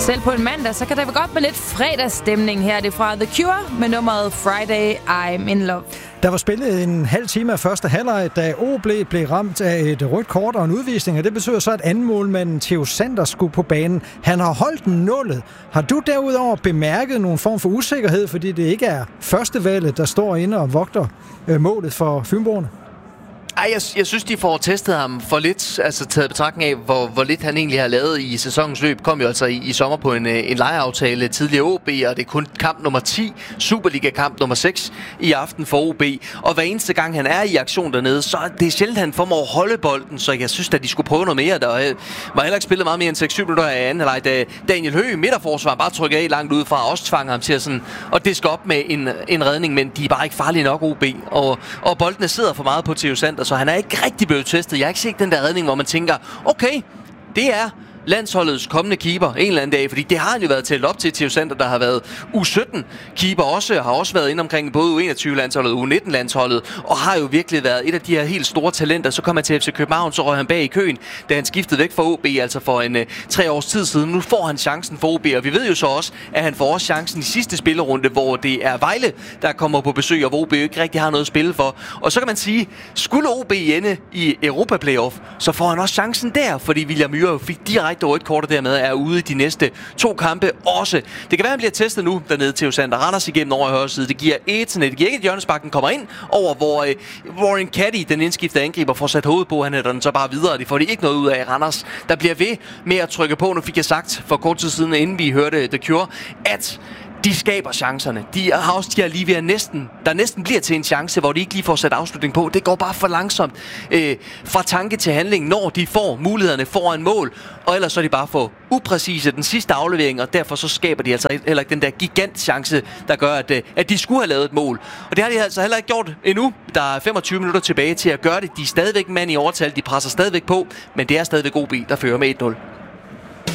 Selv på en mandag, så kan der være godt med lidt fredagsstemning her. Det er fra The Cure med nummeret Friday I'm in Love. Der var spillet en halv time af første halvleg, da OB blev ramt af et rødt kort og en udvisning, og det betyder så, at andenmålmanden Theo Sander skulle på banen. Han har holdt nullet. Har du derudover bemærket nogen form for usikkerhed, fordi det ikke er førstevalget, der står inde og vogter målet for fynboerne? Ej, jeg synes, de får testet ham for lidt, altså taget betragtning af, hvor lidt han egentlig har lavet i sæsonens løb. Kom jo altså i sommer på en lejeaftale tidligere OB, og det er kun kamp nummer 10, Superliga-kamp nummer 6 i aften for OB. Og hver eneste gang han er i aktion dernede, så er det sjældent, han formår at holde bolden, så jeg synes, at de skulle prøve noget mere. Der var heller ikke spillet meget mere end 6-7 minutter af anden halvleg, da Daniel Høgh, midterforsvar, bare trykkede af langt udefra, også tvang ham til at sådan, og det skal op med en redning, men de er bare ikke farlige nok, OB. Og boldene sidder for meget på Theo Sander, så han er ikke rigtig blevet testet. Jeg har ikke set den der redning, hvor man tænker, okay, det er landsholdets kommende keeper en eller anden dag, fordi det har han jo været talt op til Theo Sander, der har været U17-keeper også, har også været inde omkring både U21-landsholdet og U19-landsholdet, og har jo virkelig været et af de her helt store talenter. Så kom han til FC København, så røg han bag i køen, da han skiftede væk fra OB, altså for en 3 års tid siden. Nu får han chancen for OB, og vi ved jo så også, at han får også chancen i sidste spillerunde, hvor det er Vejle, der kommer på besøg, og hvor OB ikke rigtig har noget at spille for. Og så kan man sige, skulle OB ende i Europa-playoff, så får han også chancen der, fordi William Myhre fik direkte rødt kort, og dermed er ude i de næste 2 kampe også. Det kan være, han bliver testet nu dernede til Sander. Randers igennem over i højre side. Det giver det giver ikke, at hjørnesparken kommer ind over, hvor Warren Caddy, den indskiftede angriber, får sat hovedet på. Han hætter den så bare videre. Det får de ikke noget ud af. Randers, der bliver ved med at trykke på. Nu fik jeg sagt for kort tid siden, inden vi hørte The Cure, at de skaber chancerne. De har også de her lige ved der næsten bliver til en chance, hvor de ikke lige får sat afslutning på. Det går bare for langsomt fra tanke til handling, når de får mulighederne foran mål. Og ellers så er de bare for upræcise den sidste aflevering, og derfor så skaber de altså heller ikke den der gigant chance, der gør, at de skulle have lavet et mål. Og det har de altså heller ikke gjort endnu. Der er 25 minutter tilbage til at gøre det. De er stadigvæk mand i overtal. De presser stadigvæk på, men det er stadigvæk OB, der fører med 1-0.